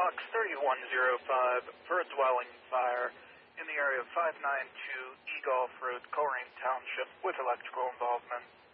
Fox 3105 for a dwelling fire in the area of 592 Egolf Road, Coleraine Township, with electrical involvement.